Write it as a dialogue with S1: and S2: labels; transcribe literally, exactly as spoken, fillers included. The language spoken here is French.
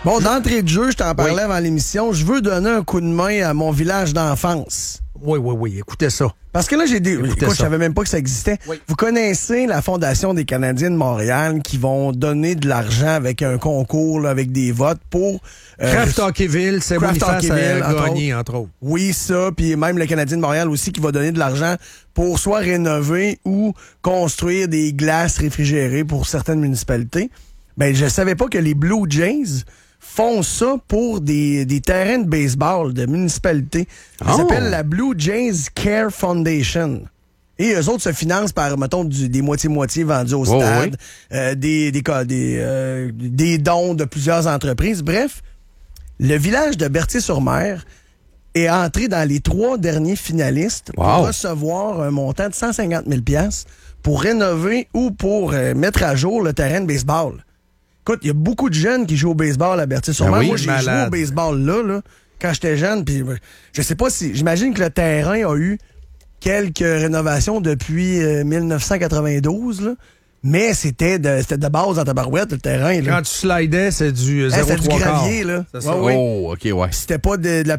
S1: Bon, d'entrée de jeu, je t'en parlais
S2: Oui.
S1: avant l'émission, je veux donner un coup de main à mon village d'enfance.
S2: Oui, oui, oui, écoutez ça.
S1: Parce que là, j'ai des.
S2: Écoutez
S1: Écoute, je
S2: ça.
S1: savais même pas que ça existait.
S2: Oui.
S1: Vous connaissez la Fondation des Canadiens de Montréal qui vont donner de l'argent avec un concours, là, avec des votes pour. euh,
S2: Kraft Hockeyville, c'est
S1: Kraft
S2: Boniface
S1: Hockeyville,
S2: a
S1: entre
S2: gagné, entre autres.
S1: Oui, ça, puis même le Canadien de Montréal aussi qui va donner de l'argent pour soit rénover ou construire des glaces réfrigérées pour certaines municipalités. Ben, je savais pas que les Blue Jays font ça pour des, des terrains de baseball de municipalités. Ça
S2: Oh.
S1: s'appelle la Blue Jays Care Foundation. Et eux autres se financent par, mettons, du- des moitiés-moitiés vendus au
S2: Oh,
S1: stade,
S2: oui.
S1: euh, des, des, ca- des, euh, des dons de plusieurs entreprises. Bref, le village de Berthier-sur-Mer est entré dans les trois derniers finalistes
S2: Wow.
S1: pour recevoir un montant de cent cinquante mille dollars pour rénover ou pour euh, mettre à jour le terrain de baseball. Écoute, il y a beaucoup de jeunes qui jouent au baseball à Berthier-sur-Mer.
S2: Ben oui,
S1: Moi, j'ai joué
S2: malade.
S1: au baseball là, là quand j'étais jeune. Puis euh, je sais pas si... J'imagine que le terrain a eu quelques rénovations depuis euh, mille neuf cent quatre-vingt-douze, là. Mais c'était de, c'était de base dans ta barouette, le terrain. Là.
S2: Quand tu slidais, c'est du
S1: Hey,
S2: zéro
S1: c'était du
S2: trois quarts.
S1: gravier, là.
S2: C'est ça.
S1: Ouais, ouais.
S3: Oh, OK, ouais.
S1: C'était pas de, de la